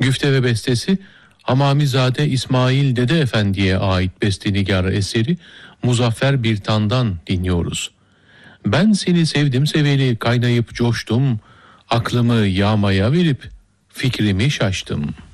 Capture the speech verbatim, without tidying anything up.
Güfte ve bestesi Hamamizade İsmail Dede Efendi'ye ait bestenigar eseri Muzaffer Birtan'dan dinliyoruz. Ben seni sevdim seveli, kaynayıp coştum, aklımı yağmaya verip fikrimi şaştım.